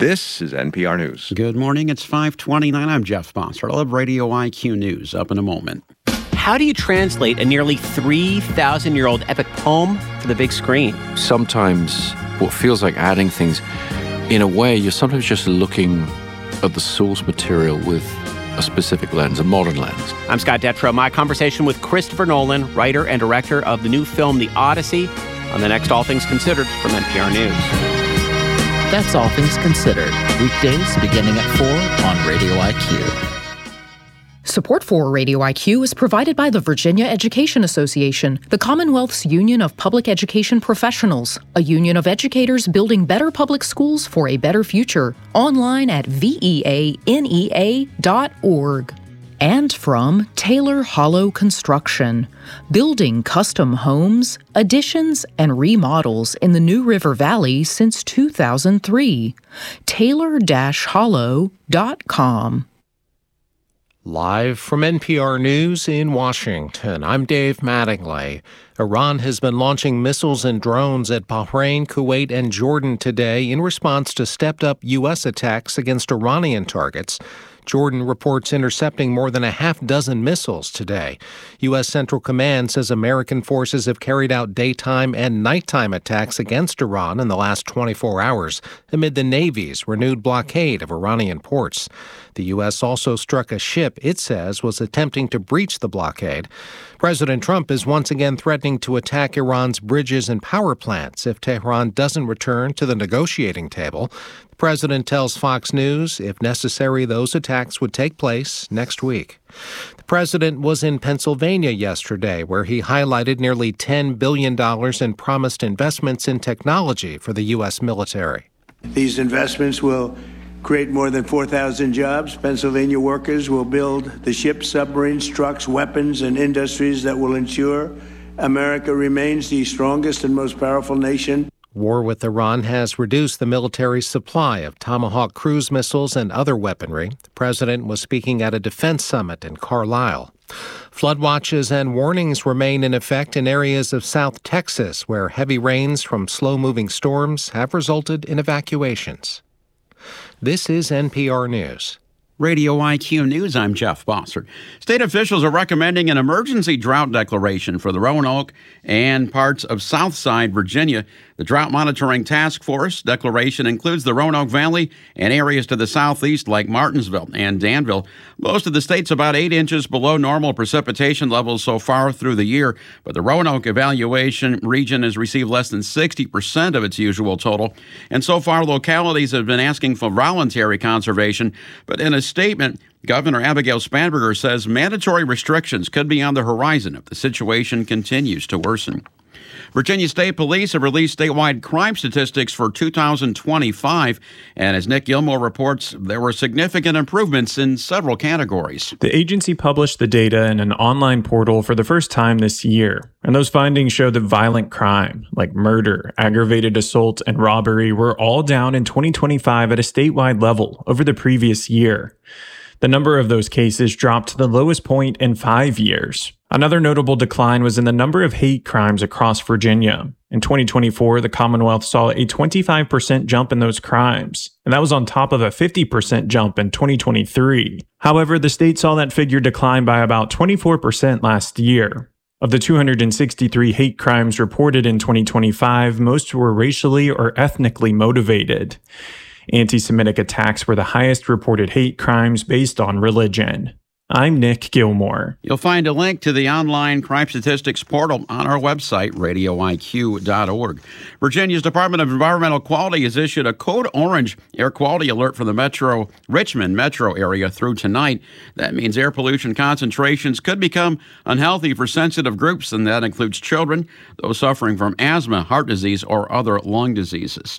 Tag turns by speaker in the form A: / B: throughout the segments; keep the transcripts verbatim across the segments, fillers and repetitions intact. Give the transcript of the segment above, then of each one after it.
A: This is N P R News.
B: Good morning. It's five twenty-nine. I'm Jeff Bossert. I'll have Radio I Q News up in a moment.
C: How do you translate a nearly three thousand year old epic poem to the big screen?
D: Sometimes what feels like adding things, in a way, you're sometimes just looking at the source material with a specific lens, a modern lens.
C: I'm Scott Detrow. My conversation with Christopher Nolan, writer and director of the new film The Odyssey, on the next All Things Considered from N P R News.
E: That's All Things Considered, weekdays beginning at four on Radio I Q.
F: Support for Radio I Q is provided by the Virginia Education Association, the Commonwealth's Union of Public Education Professionals, a union of educators building better public schools for a better future. Online at V E A N E A dot org. And from Taylor Hollow Construction, building custom homes, additions, and remodels in the New River Valley since two thousand three. Taylor Hollow dot com.
G: Live from N P R News in Washington, I'm Dave Mattingly. Iran has been launching missiles and drones at Bahrain, Kuwait, and Jordan today in response to stepped-up U S attacks against Iranian targets. Jordan reports intercepting more than a half dozen missiles today. U S Central Command says American forces have carried out daytime and nighttime attacks against Iran in the last twenty-four hours amid the Navy's renewed blockade of Iranian ports. The U S also struck a ship it says was attempting to breach the blockade. President Trump is once again threatening to attack Iran's bridges and power plants if Tehran doesn't return to the negotiating table. The president tells Fox News, if necessary, those attacks would take place next week. The president was in Pennsylvania yesterday, where he highlighted nearly ten billion dollars in promised investments in technology for the U S military.
H: These investments will create more than four thousand jobs. Pennsylvania workers will build the ships, submarines, trucks, weapons, and industries that will ensure America remains the strongest and most powerful nation.
G: War with Iran has reduced the military's supply of Tomahawk cruise missiles and other weaponry. The president was speaking at a defense summit in Carlisle. Flood watches and warnings remain in effect in areas of South Texas, where heavy rains from slow-moving storms have resulted in evacuations. This is N P R News.
B: Radio I Q News, I'm Jeff Bossert. State officials are recommending an emergency drought declaration for the Roanoke and parts of Southside Virginia. The Drought Monitoring Task Force declaration includes the Roanoke Valley and areas to the southeast like Martinsville and Danville. Most of the state's about eight inches below normal precipitation levels so far through the year, but the Roanoke evaluation region has received less than sixty percent of its usual total. And so far, localities have been asking for voluntary conservation, but in a statement, Governor Abigail Spanberger says mandatory restrictions could be on the horizon if the situation continues to worsen. Virginia State Police have released statewide crime statistics for two thousand twenty-five, and as Nick Gilmore reports, there were significant improvements in several categories.
I: The agency published the data in an online portal for the first time this year, and those findings show that violent crime, like murder, aggravated assault, and robbery, were all down in twenty twenty-five at a statewide level over the previous year. The number of those cases dropped to the lowest point in five years. Another notable decline was in the number of hate crimes across Virginia. In twenty twenty-four, the Commonwealth saw a twenty-five percent jump in those crimes, and that was on top of a fifty percent jump in twenty twenty-three. However, the state saw that figure decline by about twenty-four percent last year. Of the two hundred sixty-three hate crimes reported in twenty twenty-five, most were racially or ethnically motivated. Anti-Semitic attacks were the highest reported hate crimes based on religion. I'm Nick Gilmore.
B: You'll find a link to the online crime statistics portal on our website, radio I Q dot org. Virginia's Department of Environmental Quality has issued a code orange air quality alert for the metro Richmond metro area through tonight. That means air pollution concentrations could become unhealthy for sensitive groups, and that includes children, those suffering from asthma, heart disease, or other lung diseases.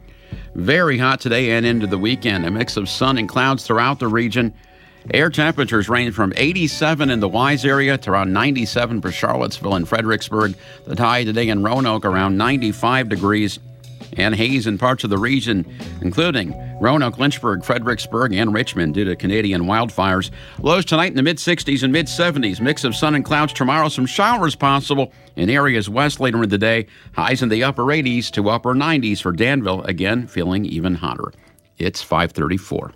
B: Very hot today and into the weekend. A mix of sun and clouds throughout the region. Air temperatures range from eighty-seven in the Wise area to around ninety-seven for Charlottesville and Fredericksburg. The high today in Roanoke around ninety-five degrees. And haze in parts of the region, including Roanoke, Lynchburg, Fredericksburg, and Richmond due to Canadian wildfires. Lows tonight in the mid-sixties and mid-seventies. Mix of sun and clouds tomorrow. Some showers possible in areas west later in the day. Highs in the upper eighties to upper nineties for Danville. Again, feeling even hotter. It's five thirty-four.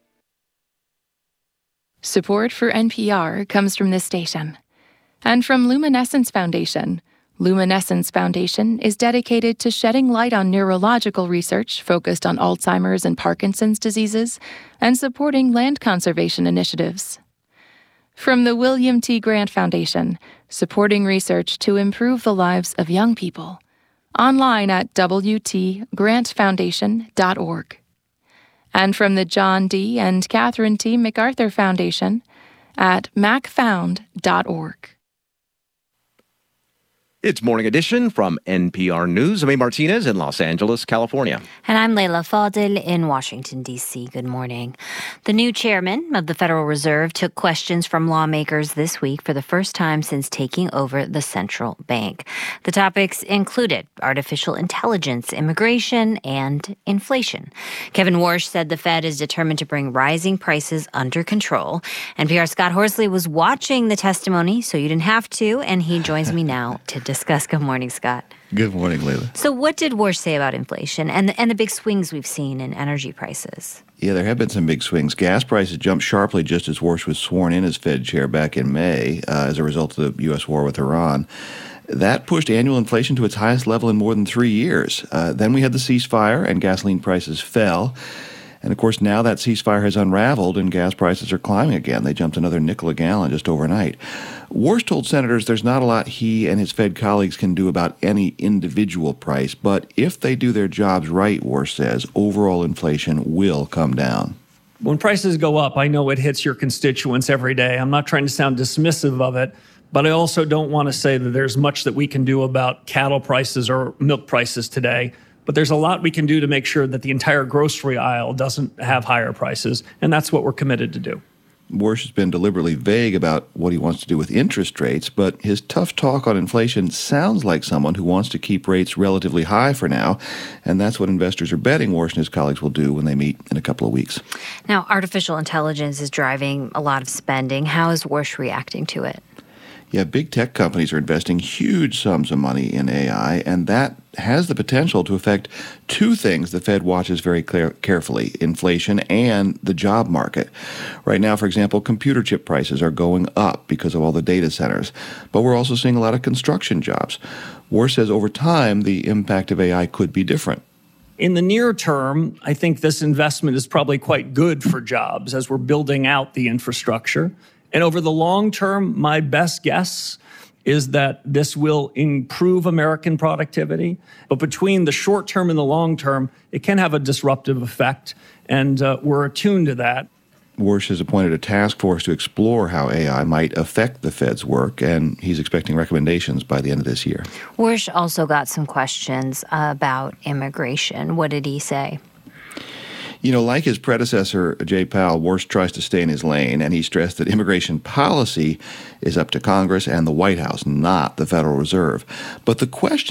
A: Support for N P R comes from this station and from Luminescence Foundation. Luminescence Foundation is dedicated to shedding light on neurological research focused on Alzheimer's and Parkinson's diseases and supporting land conservation initiatives. From the William T. Grant Foundation, supporting research to improve the lives of young people. Online at w t grant foundation dot org. And from the John D. and Catherine T. MacArthur Foundation at mac found dot org.
J: It's Morning Edition from N P R News. I'm A. Martinez in Los Angeles, California.
K: And I'm Leila Fadel in Washington, D C. Good morning. The new chairman of the Federal Reserve took questions from lawmakers this week for the first time since taking over the central bank. The topics included artificial intelligence, immigration, and inflation. Kevin Warsh said the Fed is determined to bring rising prices under control. N P R's Scott Horsley was watching the testimony, so you didn't have to, and he joins me now to discuss. Good morning, Scott.
L: Good morning, Leila.
K: So what did Warsh say about inflation and the, and the big swings we've seen in energy prices?
L: Yeah, there have been some big swings. Gas prices jumped sharply just as Warsh was sworn in as Fed chair back in May uh, as a result of the U S war with Iran. That pushed annual inflation to its highest level in more than three years. Uh, then we had the ceasefire and gasoline prices fell. And, of course, now that ceasefire has unraveled and gas prices are climbing again. They jumped another nickel a gallon just overnight. Warsh told senators there's not a lot he and his Fed colleagues can do about any individual price, but if they do their jobs right, Warsh says, overall inflation will come down.
M: When prices go up, I know it hits your constituents every day. I'm not trying to sound dismissive of it, but I also don't want to say that there's much that we can do about cattle prices or milk prices today. But there's a lot we can do to make sure that the entire grocery aisle doesn't have higher prices, and that's what we're committed to do.
L: Warsh has been deliberately vague about what he wants to do with interest rates, but his tough talk on inflation sounds like someone who wants to keep rates relatively high for now, and that's what investors are betting Warsh and his colleagues will do when they meet in a couple of weeks.
K: Now, artificial intelligence is driving a lot of spending. How is Warsh reacting to it?
L: Yeah, big tech companies are investing huge sums of money in A I, and that has the potential to affect two things the Fed watches very clear, carefully, inflation and the job market. Right now, for example, computer chip prices are going up because of all the data centers, but we're also seeing a lot of construction jobs. Warsh says over time, the impact of A I could be different.
M: In the near term, I think this investment is probably quite good for jobs as we're building out the infrastructure. And over the long term, my best guess is that this will improve American productivity. But between the short term and the long term, it can have a disruptive effect, and uh, we're attuned to that.
L: Warsh has appointed a task force to explore how A I might affect the Fed's work, and he's expecting recommendations by the end of this year.
K: Warsh also got some questions about immigration. What did he say?
L: You know, like his predecessor, Jay Powell, Warsh tries to stay in his lane, and he stressed that immigration policy is up to Congress and the White House, not the Federal Reserve. But the question